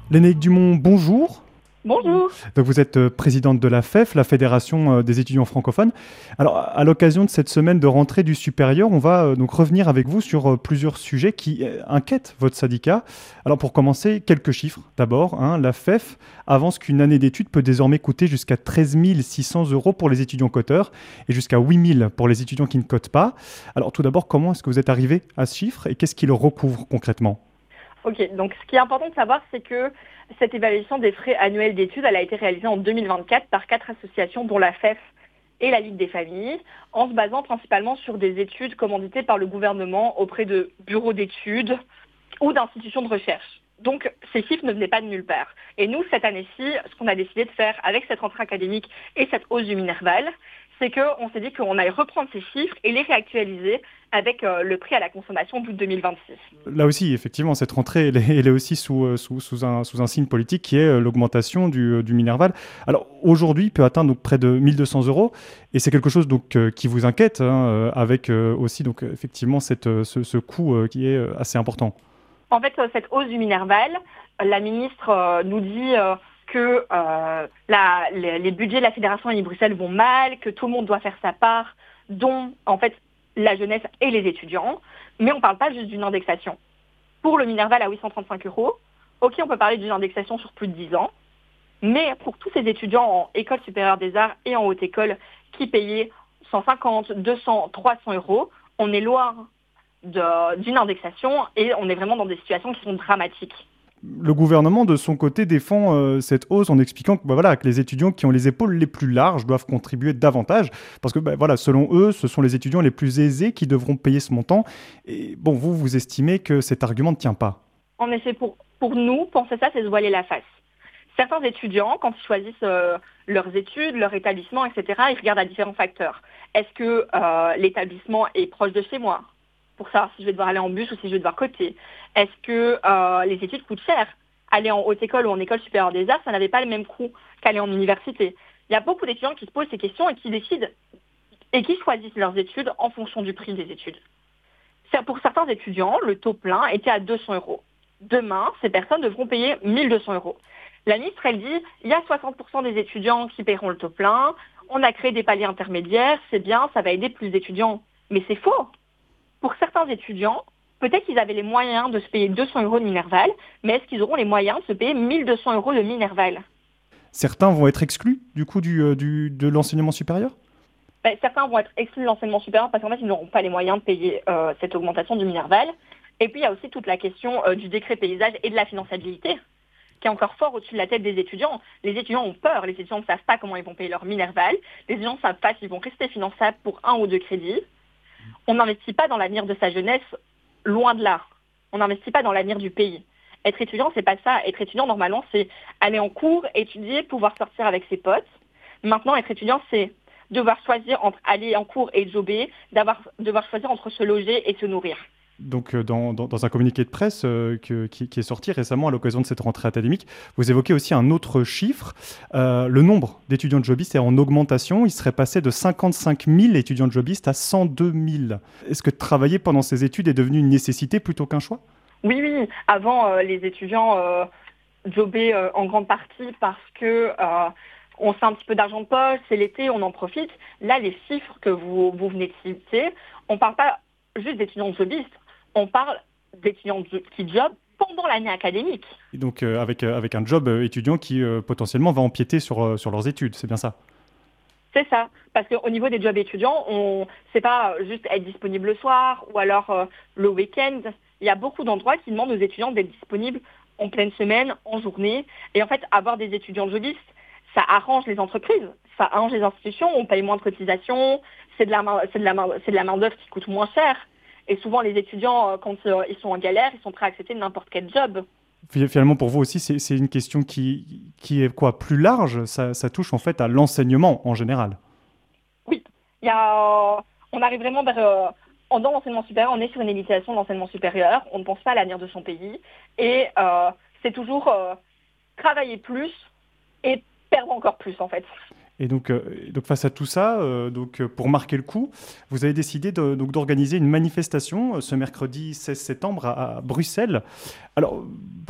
Lénaïque Dumont, bonjour. Bonjour. Donc vous êtes présidente de la FEF, la Fédération des étudiants francophones. Alors, à l'occasion de cette semaine de rentrée du supérieur, on va donc revenir avec vous sur plusieurs sujets qui inquiètent votre syndicat. Alors, pour commencer, quelques chiffres. D'abord, la FEF avance qu'une année d'études peut désormais coûter jusqu'à 13 600 euros pour les étudiants coteurs et jusqu'à 8 000 pour les étudiants qui ne cotent pas. Alors, tout d'abord, comment est-ce que vous êtes arrivé à ce chiffre et qu'est-ce qu'il recouvre concrètement? Ok, donc ce qui est important de savoir, c'est que cette évaluation des frais annuels d'études, elle a été réalisée en 2024 par 4 associations, dont la FEF et la Ligue des familles, en se basant principalement sur des études commanditées par le gouvernement auprès de bureaux d'études ou d'institutions de recherche. Donc, ces chiffres ne venaient pas de nulle part. Et nous, cette année-ci, ce qu'on a décidé de faire avec cette rentrée académique et cette hausse du Minerval, c'est qu'on s'est dit qu'on allait reprendre ces chiffres et les réactualiser avec le prix à la consommation d'août 2026. Là aussi, effectivement, cette rentrée, elle est aussi sous un signe politique qui est l'augmentation du Minerval. Alors aujourd'hui, il peut atteindre donc, près de 1200 euros et c'est quelque chose donc, qui vous inquiète, avec aussi donc, effectivement ce coût qui est assez important. En fait, cette hausse du Minerval, la ministre nous dit que les budgets de la Fédération et Bruxelles vont mal, que tout le monde doit faire sa part, dont en fait la jeunesse et les étudiants. Mais on ne parle pas juste d'une indexation. Pour le Minerval à 835 euros, ok, on peut parler d'une indexation sur plus de 10 ans, mais pour tous ces étudiants en école supérieure des arts et en haute école qui payaient 150, 200, 300 euros, on est loin d'une indexation et on est vraiment dans des situations qui sont dramatiques. Le gouvernement, de son côté, défend cette hausse en expliquant que, voilà, que les étudiants qui ont les épaules les plus larges doivent contribuer davantage, parce que voilà, selon eux, ce sont les étudiants les plus aisés qui devront payer ce montant. Et bon, vous estimez que cet argument ne tient pas. En effet, pour nous, penser ça, c'est se voiler la face. Certains étudiants, quand ils choisissent leurs études, leur établissement, etc., ils regardent à différents facteurs. Est-ce que l'établissement est proche de chez moi, pour savoir si je vais devoir aller en bus ou si je vais devoir coter? Est-ce que les études coûtent cher? Aller en haute école ou en école supérieure des arts, ça n'avait pas le même coût qu'aller en université. Il y a beaucoup d'étudiants qui se posent ces questions et qui décident et qui choisissent leurs études en fonction du prix des études. Pour certains étudiants, le taux plein était à 200 euros. Demain, ces personnes devront payer 1200 euros. La ministre, elle dit, il y a 60% des étudiants qui paieront le taux plein, on a créé des paliers intermédiaires, c'est bien, ça va aider plus d'étudiants. Mais c'est faux. Pour certains étudiants, peut-être qu'ils avaient les moyens de se payer 200 euros de Minerval, mais est-ce qu'ils auront les moyens de se payer 1200 euros de Minerval? Certains vont être exclus, du coup, de l'enseignement supérieur? Certains vont être exclus de l'enseignement supérieur parce qu'en fait, ils n'auront pas les moyens de payer cette augmentation du Minerval. Et puis, il y a aussi toute la question du décret paysage et de la finançabilité, qui est encore fort au-dessus de la tête des étudiants. Les étudiants ont peur, les étudiants ne savent pas comment ils vont payer leur Minerval, les étudiants ne savent pas s'ils vont rester finançables pour un ou deux crédits. On n'investit pas dans l'avenir de sa jeunesse, loin de là. On n'investit pas dans l'avenir du pays. Être étudiant, c'est pas ça. Être étudiant, normalement, c'est aller en cours, étudier, pouvoir sortir avec ses potes. Maintenant, être étudiant, c'est devoir choisir entre aller en cours et jobber, devoir choisir entre se loger et se nourrir. Donc, dans un communiqué de presse qui est sorti récemment à l'occasion de cette rentrée académique, vous évoquez aussi un autre chiffre. Le nombre d'étudiants jobistes est en augmentation. Il serait passé de 55 000 étudiants jobistes à 102 000. Est-ce que travailler pendant ces études est devenu une nécessité plutôt qu'un choix? Oui, oui. Avant, les étudiants jobbaient en grande partie parce que on fait un petit peu d'argent de poche, c'est l'été, on en profite. Là, les chiffres que vous venez de citer, on ne parle pas juste d'étudiants jobistes. On parle d'étudiants qui jobent pendant l'année académique. Et donc, avec un job étudiant qui potentiellement va empiéter sur leurs études, c'est bien ça? C'est ça, parce qu'au niveau des jobs étudiants, c'est pas juste être disponible le soir ou alors le week-end. Il y a beaucoup d'endroits qui demandent aux étudiants d'être disponibles en pleine semaine, en journée. Et en fait, avoir des étudiants jobistes, ça arrange les entreprises, ça arrange les institutions, on paye moins de cotisations, c'est de la main-d'œuvre qui coûte moins cher. Et souvent, les étudiants, quand ils sont en galère, ils sont prêts à accepter n'importe quel job. Finalement, pour vous aussi, c'est une question qui est quoi, plus large. Ça touche en fait à l'enseignement en général. Oui, on arrive vraiment dans l'enseignement supérieur, on est sur une élitisation de l'enseignement supérieur, on ne pense pas à l'avenir de son pays. Et c'est toujours travailler plus et perdre encore plus, en fait. Et donc face à tout ça, pour marquer le coup, vous avez décidé d'organiser une manifestation ce mercredi 16 septembre à Bruxelles. Alors,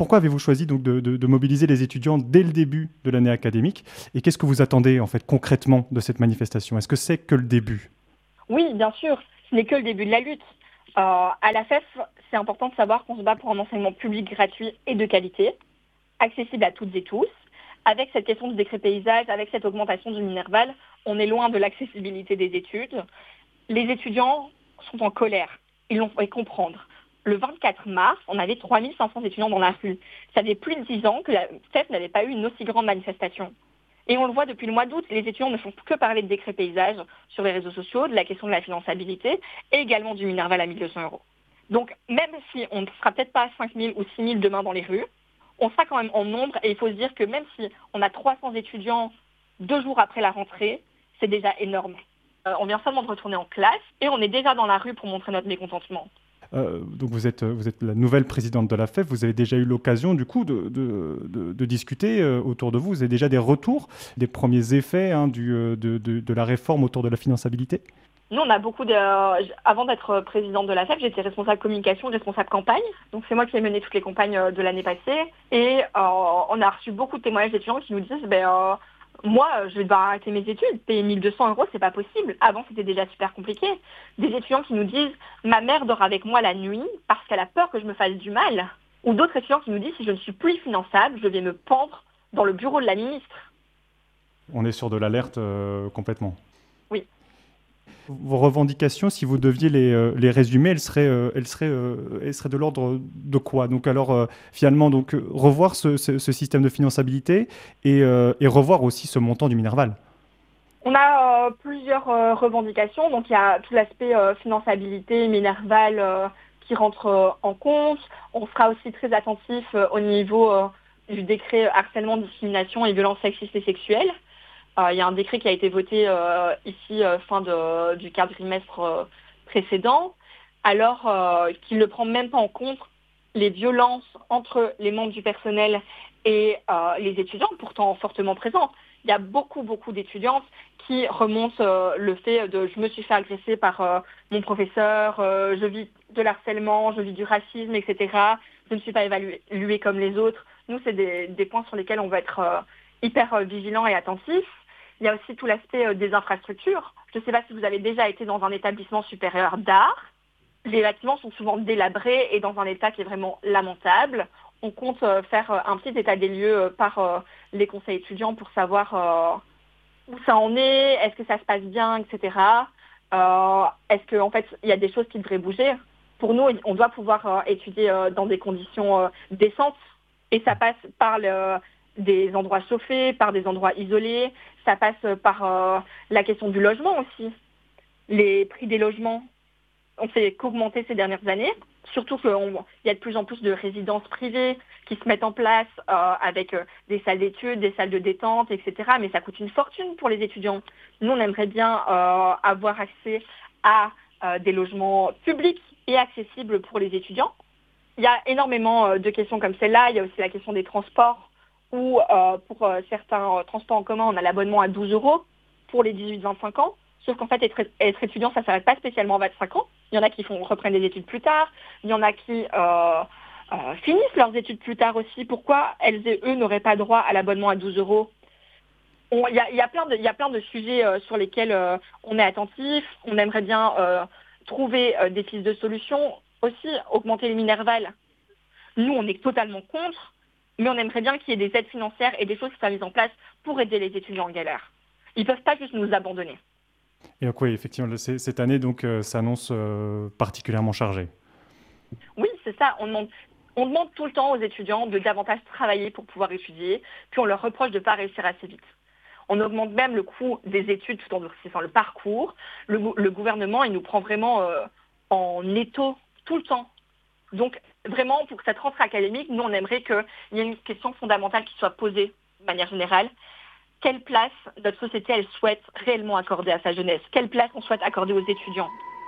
Pourquoi avez-vous choisi donc de mobiliser les étudiants dès le début de l'année académique? Et qu'est-ce que vous attendez en fait concrètement de cette manifestation? Est-ce que c'est que le début? Oui, bien sûr, ce n'est que le début de la lutte. À la FEF, c'est important de savoir qu'on se bat pour un enseignement public gratuit et de qualité, accessible à toutes et tous. Avec cette question du décret paysage, avec cette augmentation du Minerval, on est loin de l'accessibilité des études. Les étudiants sont en colère, ils l'ont fait comprendre. Le 24 mars, on avait 3500 étudiants dans la rue. Ça fait plus de 10 ans que la FEF n'avait pas eu une aussi grande manifestation. Et on le voit depuis le mois d'août, les étudiants ne font que parler de décret paysage sur les réseaux sociaux, de la question de la finançabilité et également du Minerval à 1 200 euros. Donc même si on ne sera peut-être pas à 5 000 ou 6 000 demain dans les rues, on sera quand même en nombre et il faut se dire que même si on a 300 étudiants 2 jours après la rentrée, c'est déjà énorme. On vient seulement de retourner en classe et on est déjà dans la rue pour montrer notre mécontentement. Donc vous êtes la nouvelle présidente de la FEF, vous avez déjà eu l'occasion du coup de discuter autour de vous. Vous avez déjà des retours, des premiers effets de la réforme autour de la finançabilité? Nous, on a beaucoup de... Avant d'être présidente de la FEF, j'étais responsable communication, responsable campagne. Donc c'est moi qui ai mené toutes les campagnes de l'année passée. Et on a reçu beaucoup de témoignages d'étudiants qui nous disent moi, je vais devoir arrêter mes études. Payer 1 200 euros, c'est pas possible. Avant, c'était déjà super compliqué. Des étudiants qui nous disent ma mère dort avec moi la nuit parce qu'elle a peur que je me fasse du mal. Ou d'autres étudiants qui nous disent si je ne suis plus finançable, je vais me pendre dans le bureau de la ministre. On est sur de l'alerte complètement. Oui. Vos revendications, si vous deviez les résumer, elles seraient de l'ordre de quoi? Donc alors finalement revoir ce système de finançabilité et revoir aussi ce montant du Minerval. On a plusieurs revendications. Donc il y a tout l'aspect finançabilité, Minerval qui rentre en compte. On sera aussi très attentif au niveau du décret harcèlement, discrimination et violences sexistes et sexuelles. Il y a un décret qui a été voté ici fin du quadrimestre précédent, alors qu'il ne prend même pas en compte les violences entre les membres du personnel et les étudiants, pourtant fortement présents. Il y a beaucoup d'étudiantes qui remontent le fait de « je me suis fait agresser par mon professeur, je vis de l'harcèlement, je vis du racisme, etc. Je ne suis pas évaluée comme les autres ». Nous, c'est des points sur lesquels on va être hyper vigilants et attentifs. Il y a aussi tout l'aspect des infrastructures. Je ne sais pas si vous avez déjà été dans un établissement supérieur d'art. Les bâtiments sont souvent délabrés et dans un état qui est vraiment lamentable. On compte faire un petit état des lieux par les conseils étudiants pour savoir où ça en est, est-ce que ça se passe bien, etc. Est-ce qu'en fait, il y a des choses qui devraient bouger. Pour nous, on doit pouvoir étudier dans des conditions décentes et ça passe par des endroits chauffés, par des endroits isolés. Ça passe par la question du logement aussi. Les prix des logements ont fait qu'augmenter ces dernières années. Surtout qu'il y a de plus en plus de résidences privées qui se mettent en place avec des salles d'études, des salles de détente, etc. Mais ça coûte une fortune pour les étudiants. Nous, on aimerait bien avoir accès à des logements publics et accessibles pour les étudiants. Il y a énormément de questions comme celle-là. Il y a aussi la question des transports où pour certains transports en commun, on a l'abonnement à 12 euros pour les 18-25 ans. Sauf qu'en fait, être étudiant, ça ne s'arrête pas spécialement à 25 ans. Il y en a qui reprennent des études plus tard. Il y en a qui finissent leurs études plus tard aussi. Pourquoi elles et eux n'auraient pas droit à l'abonnement à 12 euros? Il y a plein de sujets sur lesquels on est attentif. On aimerait bien trouver des pistes de solutions. Aussi, augmenter les Minerval. Nous, on est totalement contre. Mais on aimerait bien qu'il y ait des aides financières et des choses qui soient mises en place pour aider les étudiants en galère. Ils ne peuvent pas juste nous abandonner. Et donc oui, effectivement, cette année s'annonce particulièrement chargée. Oui, c'est ça. On demande tout le temps aux étudiants de davantage travailler pour pouvoir étudier, puis on leur reproche de ne pas réussir assez vite. On augmente même le coût des études tout en durcissant le parcours. Le gouvernement, il nous prend vraiment en étau tout le temps. Donc, vraiment, pour cette rentrée académique, nous, on aimerait qu'il y ait une question fondamentale qui soit posée de manière générale. Quelle place notre société, elle souhaite réellement accorder à sa jeunesse? Quelle place on souhaite accorder aux étudiants?